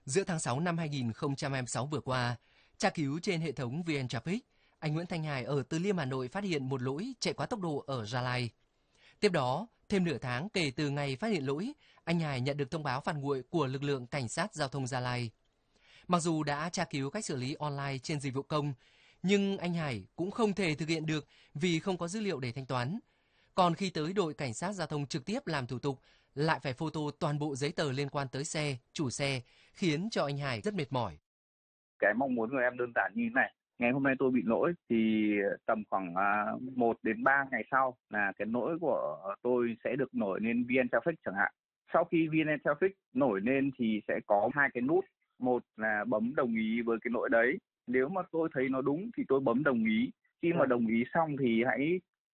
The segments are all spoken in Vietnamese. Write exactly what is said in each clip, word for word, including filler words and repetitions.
Giữa tháng sáu năm hai nghìn không trăm hai mươi sáu vừa qua, tra cứu trên hệ thống vê en Traffic, anh Nguyễn Thanh Hải ở Từ Liêm, Hà Nội phát hiện một lỗi chạy quá tốc độ ở Gia Lai. Tiếp đó, thêm nửa tháng kể từ ngày phát hiện lỗi, anh Hải nhận được thông báo phạt nguội của lực lượng cảnh sát giao thông Gia Lai. Mặc dù đã tra cứu cách xử lý online trên dịch vụ công, nhưng anh Hải cũng không thể thực hiện được vì không có dữ liệu để thanh toán. Còn khi tới đội cảnh sát giao thông trực tiếp làm thủ tục, lại phải photo toàn bộ giấy tờ liên quan tới xe, chủ xe, khiến cho anh Hải rất mệt mỏi. Cái mong muốn của em đơn giản như thế này. Ngày hôm nay tôi bị lỗi thì tầm khoảng một đến ba ngày sau là cái lỗi của tôi sẽ được nổi lên vê en Traffic chẳng hạn. Sau khi vê en Traffic nổi lên thì sẽ có hai cái nút. Một là bấm đồng ý với cái lỗi đấy. Nếu mà tôi thấy nó đúng thì tôi bấm đồng ý. Khi mà đồng ý xong thì hãy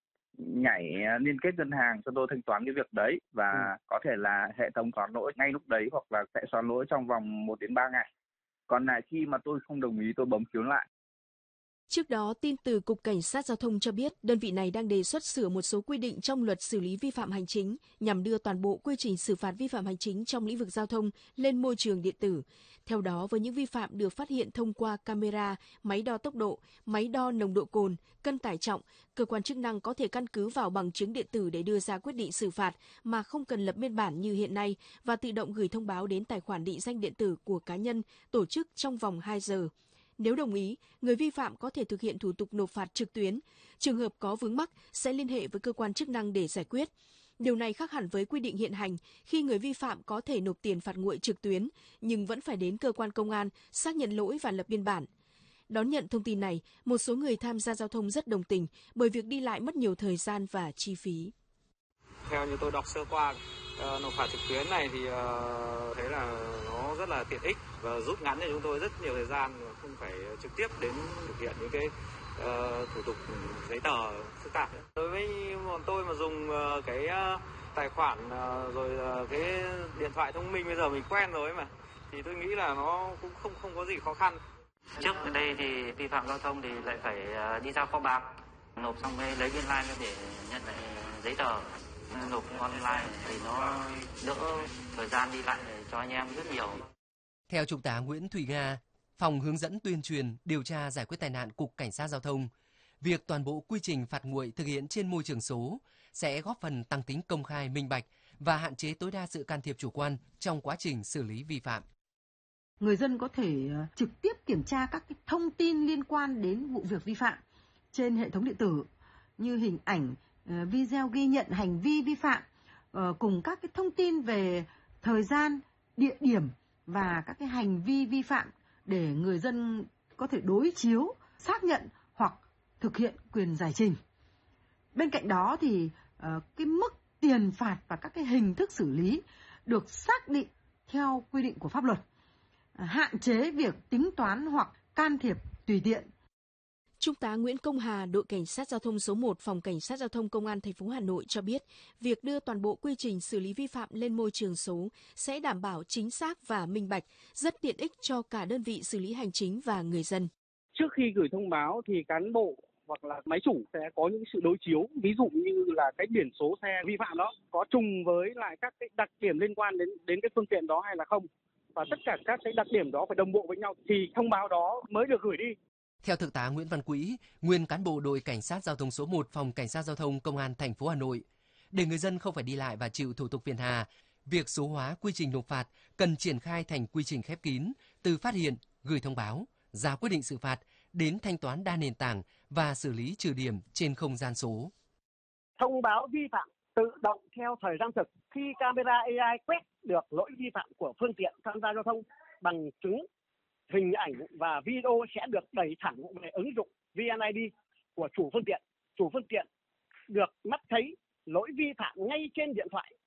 nhảy liên kết ngân hàng cho tôi thanh toán cái việc đấy. Và ừ. có thể là hệ thống xóa lỗi ngay lúc đấy hoặc là sẽ xóa lỗi trong vòng một đến ba ngày. Còn lại khi mà tôi không đồng ý tôi bấm khiếu lại. Trước đó, tin từ Cục Cảnh sát Giao thông cho biết đơn vị này đang đề xuất sửa một số quy định trong luật xử lý vi phạm hành chính nhằm đưa toàn bộ quy trình xử phạt vi phạm hành chính trong lĩnh vực giao thông lên môi trường điện tử. Theo đó, với những vi phạm được phát hiện thông qua camera, máy đo tốc độ, máy đo nồng độ cồn, cân tải trọng, cơ quan chức năng có thể căn cứ vào bằng chứng điện tử để đưa ra quyết định xử phạt mà không cần lập biên bản như hiện nay và tự động gửi thông báo đến tài khoản định danh điện tử của cá nhân, tổ chức trong vòng hai giờ. Nếu đồng ý, người vi phạm có thể thực hiện thủ tục nộp phạt trực tuyến. Trường hợp có vướng mắc sẽ liên hệ với cơ quan chức năng để giải quyết. Điều này khác hẳn với quy định hiện hành khi người vi phạm có thể nộp tiền phạt nguội trực tuyến nhưng vẫn phải đến cơ quan công an xác nhận lỗi và lập biên bản. Đón nhận thông tin này, một số người tham gia giao thông rất đồng tình bởi việc đi lại mất nhiều thời gian và chi phí. Theo như tôi đọc sơ qua, uh, nộp phạt trực tuyến này thì uh, thấy là nó rất là tiện ích và rút ngắn cho chúng tôi rất nhiều thời gian, không phải trực tiếp đến thực hiện những cái uh, thủ tục giấy tờ phức tạp. Đối với bọn tôi mà dùng uh, cái uh, tài khoản uh, rồi uh, cái điện thoại thông minh bây giờ mình quen rồi mà, thì tôi nghĩ là nó cũng không không có gì khó khăn. Trước đây thì vi phạm giao thông thì lại phải uh, đi ra kho bạc, nộp xong lấy biên lai để nhận lại giấy tờ. Nộp online thì nó đỡ thời gian đi lại cho anh em rất nhiều. Theo Trung tá Nguyễn Thùy Nga, Phòng hướng dẫn tuyên truyền, điều tra giải quyết tai nạn Cục Cảnh sát Giao thông, việc toàn bộ quy trình phạt nguội thực hiện trên môi trường số sẽ góp phần tăng tính công khai, minh bạch và hạn chế tối đa sự can thiệp chủ quan trong quá trình xử lý vi phạm. Người dân có thể trực tiếp kiểm tra các cái thông tin liên quan đến vụ việc vi phạm trên hệ thống điện tử như hình ảnh, video ghi nhận hành vi vi phạm cùng các cái thông tin về thời gian, địa điểm và các cái hành vi vi phạm để người dân có thể đối chiếu, xác nhận hoặc thực hiện quyền giải trình. Bên cạnh đó thì cái mức tiền phạt và các cái hình thức xử lý được xác định theo quy định của pháp luật, hạn chế việc tính toán hoặc can thiệp tùy tiện. Trung tá Nguyễn Công Hà, đội cảnh sát giao thông số một, Phòng Cảnh sát Giao thông Công an thành phố Hà Nội cho biết, việc đưa toàn bộ quy trình xử lý vi phạm lên môi trường số sẽ đảm bảo chính xác và minh bạch, rất tiện ích cho cả đơn vị xử lý hành chính và người dân. Trước khi gửi thông báo thì cán bộ hoặc là máy chủ sẽ có những sự đối chiếu, ví dụ như là cái biển số xe vi phạm đó có trùng với lại các cái đặc điểm liên quan đến đến cái phương tiện đó hay là không, và tất cả các cái đặc điểm đó phải đồng bộ với nhau thì thông báo đó mới được gửi đi. Theo Thượng tá Nguyễn Văn Quỹ, nguyên cán bộ đội Cảnh sát Giao thông số một, Phòng Cảnh sát Giao thông Công an thành phố Hà Nội, để người dân không phải đi lại và chịu thủ tục phiền hà, việc số hóa quy trình nộp phạt cần triển khai thành quy trình khép kín, từ phát hiện, gửi thông báo, ra quyết định xử phạt đến thanh toán đa nền tảng và xử lý trừ điểm trên không gian số. Thông báo vi phạm tự động theo thời gian thực. Khi camera a i quét được lỗi vi phạm của phương tiện tham gia giao thông, bằng chứng, hình ảnh và video sẽ được đẩy thẳng về ứng dụng vê en i đê của chủ phương tiện. Chủ phương tiện được mắt thấy lỗi vi phạm ngay trên điện thoại